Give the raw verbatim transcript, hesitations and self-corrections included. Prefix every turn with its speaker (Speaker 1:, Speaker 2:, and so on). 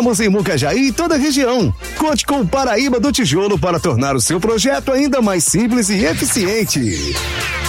Speaker 1: Entregamos em Mucajaí e toda a região. Conte com o Paraíba do Tijolo para tornar o seu projeto ainda mais simples e eficiente.